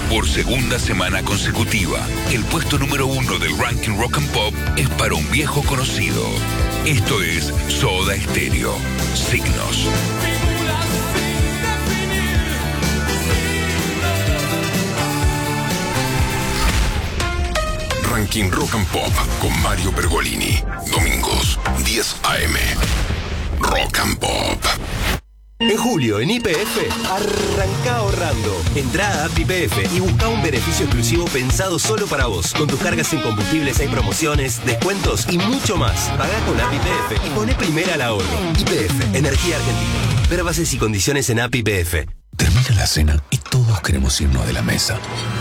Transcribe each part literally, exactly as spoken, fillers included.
Por segunda semana consecutiva, el puesto número uno del ranking Rock and Pop es para un viejo conocido. Esto es Soda Stereo, Signos. Ranking Rock and Pop con Mario Pergolini. Domingos, diez a eme. Rock and Pop. En julio, en Y P F, arranca ahorrando. Entrá a app Y P F y busca un beneficio exclusivo pensado solo para vos. Con tus cargas en combustibles hay promociones, descuentos y mucho más. Pagá con app Y P F y poné primera al ahorro. Y P F, Energía Argentina. Ver bases y condiciones en app Y P F. Termina la cena y todos queremos irnos de la mesa.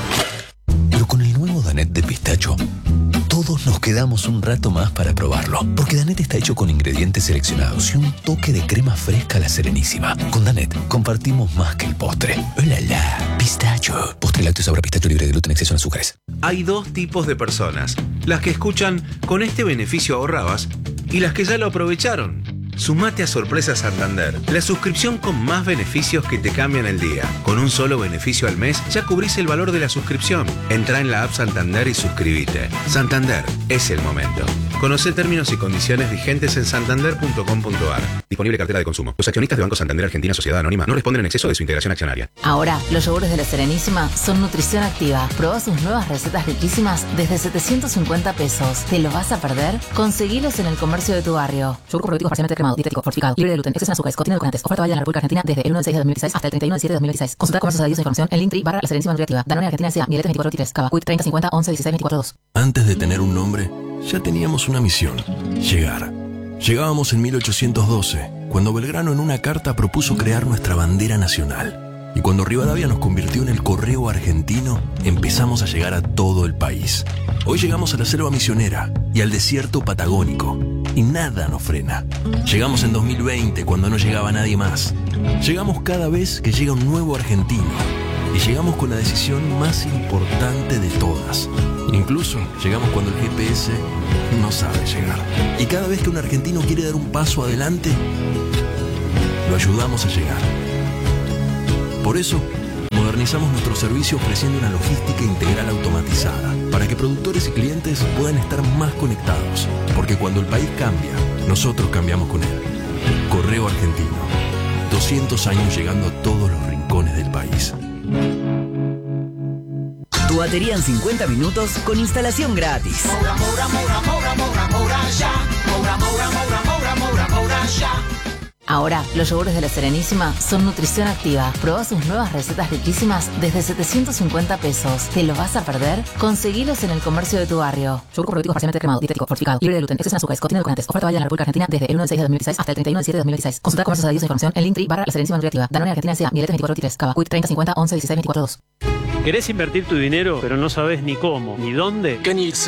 Pero con el nuevo Danette de pistacho, todos nos quedamos un rato más para probarlo. Porque Danette está hecho con ingredientes seleccionados y un toque de crema fresca a la Serenísima. Con Danette compartimos más que el postre. ¡Hola, la! Pistacho. Postre lácteo sabor a pistacho libre de gluten, exceso en azúcares. Hay dos tipos de personas. Las que escuchan "con este beneficio ahorrabas" y las que ya lo aprovecharon. Sumate a Sorpresa Santander, la suscripción con más beneficios que te cambian el día. Con un solo beneficio al mes ya cubrís el valor de la suscripción. Entrá en la app Santander y suscríbete. Santander, es el momento. Conoce términos y condiciones vigentes en santander punto com punto ar. Disponible cartera de consumo. Los accionistas de Banco Santander Argentina Sociedad Anónima no responden en exceso de su integración accionaria. Ahora, los yogures de la Serenísima son nutrición activa. Probá sus nuevas recetas riquísimas desde setecientos cincuenta pesos. ¿Te lo vas a perder? Conseguilos en el comercio de tu barrio. Yogur probiotico parcialmente cremado, dietético, fortificado, libre de gluten, exceso en azúcares, contiene edulcorantes. Oferta válida en la República Argentina desde el uno de seis de dos mil dieciséis hasta el treinta y uno de siete de dos mil dieciséis. Consulta comercios adheridos a información en Linktree barra la Serenísima Nutriactiva. Danone Argentina S A, Mielete veinticuatro veintitrés, Cava, Quick treinta cincuenta once dieciséis veinticuatro dos. Antes de tener un nombre, ya teníamos una misión: llegar. Llegábamos en mil ochocientos doce, cuando Belgrano en una carta propuso crear nuestra bandera nacional. Y cuando Rivadavia nos convirtió en el correo argentino, empezamos a llegar a todo el país. Hoy llegamos a la selva misionera y al desierto patagónico, y nada nos frena. Llegamos en dos mil veinte, cuando no llegaba nadie más. Llegamos cada vez que llega un nuevo argentino. Y llegamos con la decisión más importante de todas. Incluso llegamos cuando el G P S no sabe llegar. Y cada vez que un argentino quiere dar un paso adelante, lo ayudamos a llegar. Por eso, modernizamos nuestro servicio ofreciendo una logística integral automatizada para que productores y clientes puedan estar más conectados. Porque cuando el país cambia, nosotros cambiamos con él. Correo Argentino. doscientos años llegando a todos los rincones del país. Tu batería en cincuenta minutos con instalación gratis. Moura, moura, moura, moura, moura, moura, ya. Moura, moura, moura, moura, moura, moura, ya. Ahora, los yogures de la Serenísima son nutrición activa. Probá sus nuevas recetas riquísimas desde setecientos cincuenta pesos. ¿Te lo vas a perder? Conseguilos en el comercio de tu barrio. Yogur probiotico parcialmente cremado, dietético, fortificado, libre de gluten, exceso en azúcares, contiene edulcorantes. Oferta válida en la República Argentina desde el uno de seis de dos mil dieciséis hasta el treinta y uno de siete de dos mil dieciséis. Consulta comercios adheridos a información en Linktree barra la Serenísima Nutriactiva. Danone Argentina S A, Mielete veinticuatro veintitrés, Cava, Quick treinta cincuenta once dieciséis veinticuatro dos. ¿Querés invertir tu dinero, pero no sabes ni cómo, ni dónde?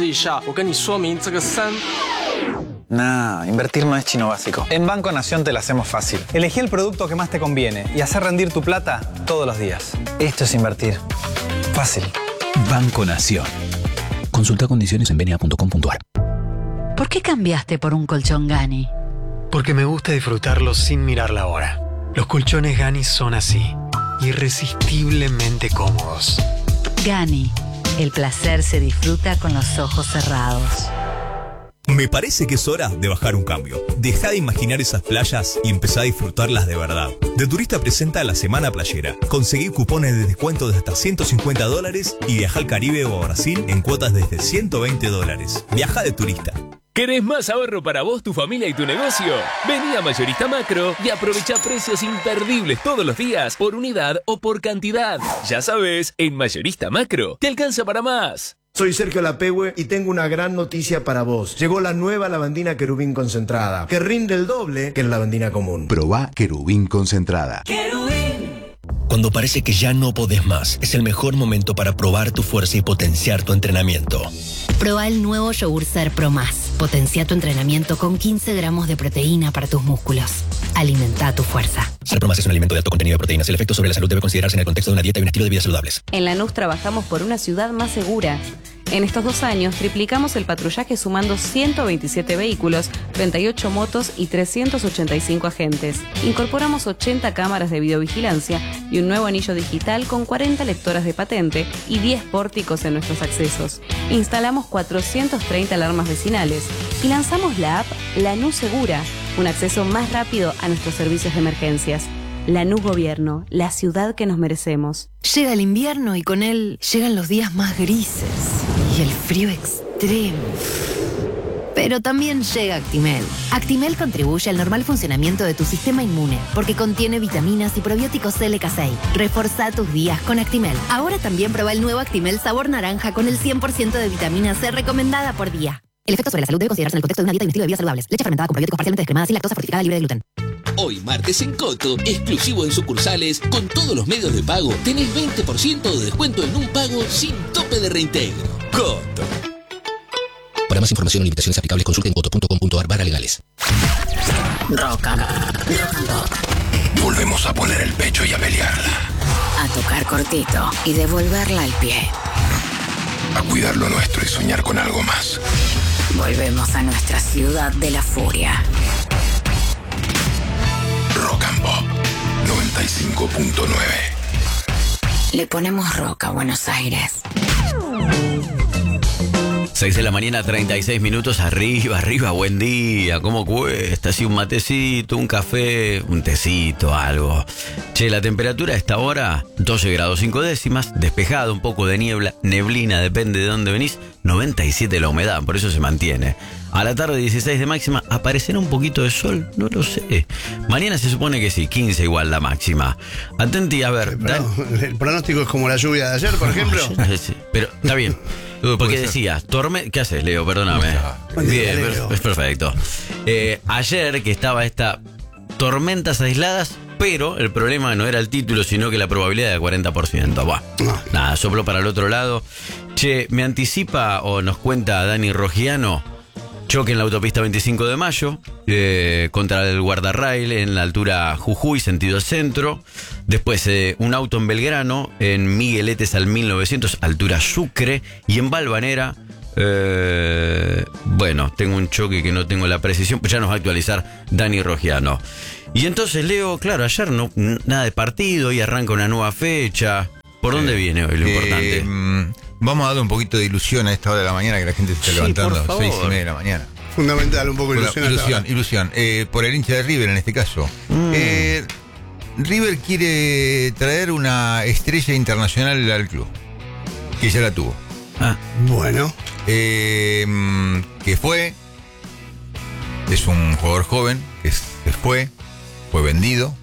Nah, invertir no es chino básico. En Banco Nación te la hacemos fácil. Elegí el producto que más te conviene y hacer rendir tu plata todos los días. Esto es invertir. Fácil. Banco Nación. Consulta condiciones en benia punto com punto ar. ¿Por qué cambiaste por un colchón Gani? Porque me gusta disfrutarlo sin mirar la hora. Los colchones Gani son así, irresistiblemente cómodos. Gani, el placer se disfruta con los ojos cerrados. Me parece que es hora de bajar un cambio. Deja de imaginar esas playas y empezá a disfrutarlas de verdad. De Turista presenta la Semana Playera. Conseguí cupones de descuento de hasta ciento cincuenta dólares y viaja al Caribe o a Brasil en cuotas desde ciento veinte dólares. Viaja de Turista. ¿Querés más ahorro para vos, tu familia y tu negocio? Vení a Mayorista Macro y aprovecha precios imperdibles todos los días por unidad o por cantidad. Ya sabes, en Mayorista Macro te alcanza para más. Soy Sergio Lapehue y tengo una gran noticia para vos. Llegó la nueva lavandina Querubín concentrada, que rinde el doble que la lavandina común. Probá Querubín concentrada. Querubín. Cuando parece que ya no podés más, es el mejor momento para probar tu fuerza y potenciar tu entrenamiento. Probá el nuevo yogur Ser Pro Más. Potencia tu entrenamiento con quince gramos de proteína para tus músculos. Alimenta tu fuerza. Ser Pro Más es un alimento de alto contenido de proteínas. El efecto sobre la salud debe considerarse en el contexto de una dieta y un estilo de vida saludables. En Lanús trabajamos por una ciudad más segura. En estos dos años triplicamos el patrullaje sumando ciento veintisiete vehículos, treinta y ocho motos y trescientos ochenta y cinco agentes. Incorporamos ochenta cámaras de videovigilancia y un nuevo anillo digital con cuarenta lectoras de patente y diez pórticos en nuestros accesos. Instalamos cuatrocientas treinta alarmas vecinales y lanzamos la app Lanús Segura, un acceso más rápido a nuestros servicios de emergencias. Lanús Gobierno, la ciudad que nos merecemos. Llega el invierno y con él llegan los días más grises y el frío extremo. Pero también llega Actimel. Actimel contribuye al normal funcionamiento de tu sistema inmune porque contiene vitaminas y probióticos L K seis. Reforzá tus días con Actimel. Ahora también prueba el nuevo Actimel sabor naranja con el cien por ciento de vitamina C recomendada por día. El efecto sobre la salud debe considerarse en el contexto de una dieta y un estilo de vida saludables. Leche fermentada con probióticos parcialmente descremadas y lactosa fortificada libre de gluten. Hoy martes en Coto, exclusivo en sucursales, con todos los medios de pago, tenés veinte por ciento de descuento en un pago sin tope de reintegro. Coto. Para más información o limitaciones aplicables, consulte en coto punto com punto a r barra legales. Rock and Pop. Volvemos a poner el pecho y a pelearla. A tocar cortito y devolverla al pie. A cuidar lo nuestro y soñar con algo más. Volvemos a nuestra ciudad de la furia. Rock and Pop noventa y cinco punto nueve. Le ponemos rock a Buenos Aires. seis de la mañana, treinta y seis minutos. Arriba, arriba, buen día. ¿Cómo cuesta? Así un matecito, un café, un tecito, algo. Che, la temperatura a esta hora, doce grados cinco décimas, despejado, un poco de niebla, neblina, depende de dónde venís, noventa y siete la humedad, por eso se mantiene. A la tarde, dieciséis de máxima, ¿aparecerá un poquito de sol? No lo sé. Mañana se supone que sí, quince igual la máxima. Atenti, a ver. Pero, el pronóstico es como la lluvia de ayer, por ejemplo. No, sí, pero está bien. Porque decía, tormenta. ¿Qué haces, Leo? Perdóname. Bien, Leo. Es perfecto. Eh, ayer que estaba esta tormentas aisladas, pero el problema no era el título, sino que la probabilidad de cuarenta por ciento. Buah. No. Nada, sopló para el otro lado. Che, me anticipa o nos cuenta Dani Rogiano. Choque en la autopista veinticinco de mayo eh, contra el guardarrail en la altura Jujuy, sentido centro. Después eh, un auto en Belgrano, en Migueletes al mil novecientos, altura Sucre. Y en Balvanera, eh, bueno, tengo un choque que no tengo la precisión, pues ya nos va a actualizar Dani Rogiano. Y entonces, Leo, claro, ayer no nada de partido y arranca una nueva fecha. ¿Por dónde eh, viene hoy lo eh, importante? Mm, Vamos a darle un poquito de ilusión a esta hora de la mañana que la gente se está sí, levantando, seis y media de la mañana. Fundamental, un poco de ilusión. Bueno, ilusión, ilusión. Eh, por el hincha de River en este caso. Mm. Eh, River quiere traer una estrella internacional al club, que ya la tuvo. Ah, bueno. Eh, que fue, es un jugador joven, que se fue, fue vendido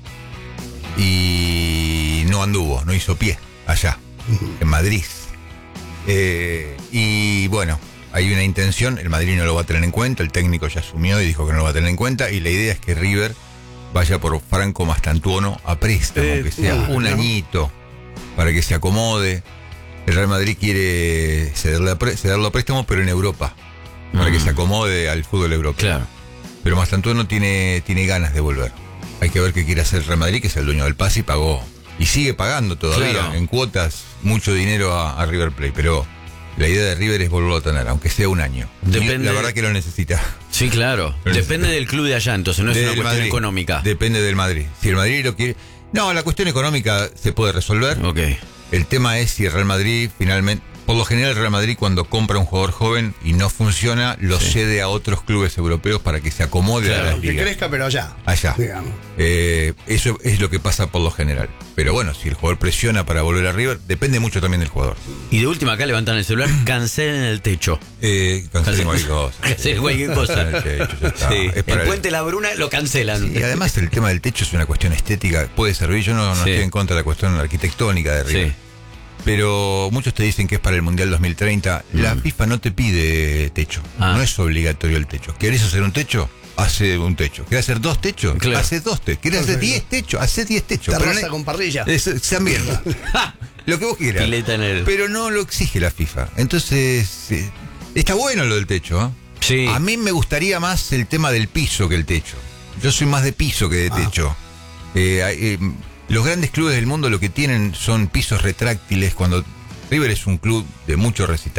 y no anduvo, no hizo pie allá, uh-huh. en Madrid. Eh, y bueno, hay una intención, el Madrid no lo va a tener en cuenta, el técnico ya asumió y dijo que no lo va a tener en cuenta, y la idea es que River vaya por Franco Mastantuono a préstamo, eh, que sea no, un no. añito, para que se acomode. El Real Madrid quiere cederle a pre- cederlo a préstamo, pero en Europa, para mm. que se acomode al fútbol europeo. Claro. Pero Mastantuono tiene, tiene ganas de volver. Hay que ver qué quiere hacer el Real Madrid, que es el dueño del pase y pagó. Y sigue pagando todavía, claro. en cuotas, mucho dinero a, a River Plate. Pero la idea de River es volverlo a tener, aunque sea un año. Depende, la verdad que lo necesita. Sí, claro. Lo Depende necesita. del club de allá, entonces no es Desde una cuestión Madrid. económica. Depende del Madrid. Si el Madrid lo quiere... No, la cuestión económica se puede resolver. Ok. El tema es si el Real Madrid finalmente... Por lo general, el Real Madrid, cuando compra un jugador joven y no funciona, lo sí. cede a otros clubes europeos para que se acomode claro, a las ligas. Que crezca, pero allá. Allá. Eh, eso es lo que pasa por lo general. Pero bueno, si el jugador presiona para volver a River, depende mucho también del jugador. Y de última, acá levantan el celular, cancelen el techo. Eh, cancelen cualquier cosa. Cancelen cualquier cosa. El, techo, sí. el puente el... La Bruna lo cancelan. Sí, y además el tema del techo es una cuestión estética. Puede servir, yo no, no sí. estoy en contra de la cuestión arquitectónica de River. Sí. Pero muchos te dicen que es para el Mundial dos mil treinta. Mm. La FIFA no te pide techo. Ah. No es obligatorio el techo. ¿Querés hacer un techo? Hace un techo. ¿Querés hacer dos techos? Claro. Hace dos techos. ¿Querés hacer diez techos? Hace diez techos. Terraza no, con parrilla. Es, también. Lo que vos quieras. En el... Pero no lo exige la FIFA. Entonces, eh, está bueno lo del techo. ¿eh? Sí. A mí me gustaría más el tema del piso que el techo. Yo soy más de piso que de techo. Ah. Eh, eh, Los grandes clubes del mundo lo que tienen son pisos retráctiles. Cuando River es un club de mucho recital,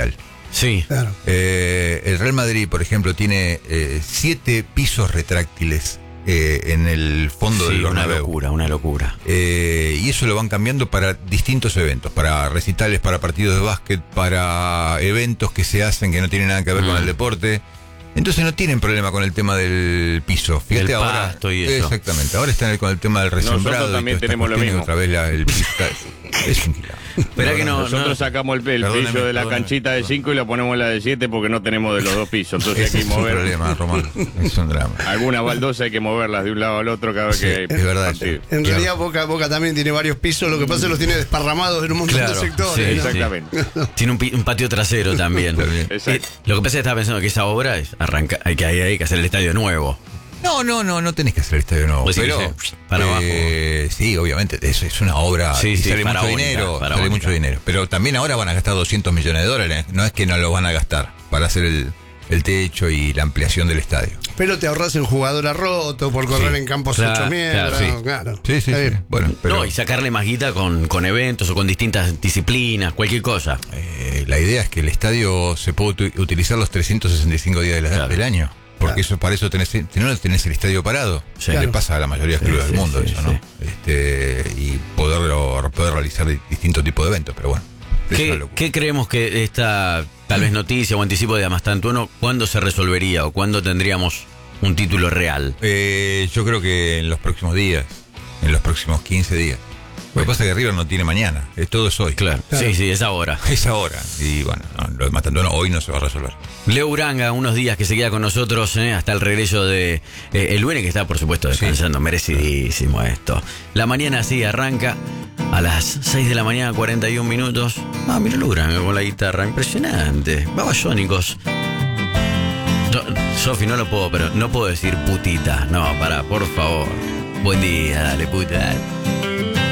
Sí. Claro. Eh, el Real Madrid, por ejemplo, tiene eh, siete pisos retráctiles eh, en el fondo Sí, del una Bernabéu. locura, una locura. Eh, y eso lo van cambiando para distintos eventos, para recitales, para partidos de básquet, para eventos que se hacen que no tienen nada que ver Mm. con el deporte. Entonces no tienen problema con el tema del piso. Fíjate Del ahora. pasto y eso. Exactamente. Ahora están con el tema del resembrado. Nosotros y también toda esta tenemos lo cuestión, y mismo. Otra vez la- el piso está- es un quilombo. Esperá que no, Nosotros no- sacamos el, el Perdóneme, piso de la perdóneme. canchita de cinco y la ponemos en la de siete porque no tenemos de los dos pisos. Entonces Ese hay que es un mover. problema, Román. Es un drama. Algunas baldosas hay que moverlas de un lado al otro cada vez Sí, que hay es verdad. partido. En realidad Boca, Boca también tiene varios pisos, lo que pasa es que los tiene desparramados en un montón Claro, de sectores. sí, ¿no? sí. Exactamente. Tiene un, pi- un patio trasero también. Exacto. Eh, Lo que pasa es que estaba pensando que esa obra es arrancar, hay que, hay, hay que hacer el estadio nuevo. No, no, no, no tenés que hacer el estadio nuevo. Pues sí, pero, sí, para eh, sí, obviamente, es, es una obra Sí, y sí, sale mucho faraónica, dinero, sale faraónica. mucho dinero. Pero también ahora van a gastar doscientos millones de dólares. No es que no lo van a gastar para hacer el, el techo y la ampliación del estadio. Pero te ahorras el jugador a roto por correr Sí, en campos claro, hecho mierda. claro, sí. Claro. Sí, sí, Está sí. bien. Bueno, pero No, y sacarle más guita con, con eventos o con distintas disciplinas, cualquier cosa. eh, la idea es que el estadio se puede uti- utilizar los trescientos sesenta y cinco días de la- Claro. del año. Porque eso para eso tenés, si no tenés el estadio parado, Sí. le Claro. pasa a la mayoría de Sí, clubes sí, del mundo sí, eso, sí. ¿no? Este, y poderlo, poder realizar di- distintos tipos de eventos, pero bueno. es una ¿Qué, locura. qué creemos que esta tal vez noticia o anticipo de Amastantuono, cuándo se resolvería o cuándo tendríamos un título real? Eh, yo creo que en los próximos días, en los próximos quince días. Lo que pasa es que River no tiene mañana, es todo es hoy. Claro. Sí, sí, es ahora. Es ahora. Y bueno, no, lo de Matantuono hoy no se va a resolver. Leo Uranga, unos días que se queda con nosotros eh, hasta el regreso de eh, el Lunes, que está por supuesto descansando, merecidísimo esto. La mañana sí arranca a las seis de la mañana, cuarenta y un minutos. Ah, mira Uranga con la guitarra, impresionante. Babasónicos. No, Sofi, no lo puedo, pero no puedo decir putita. No, para, por favor. Buen día, dale puta.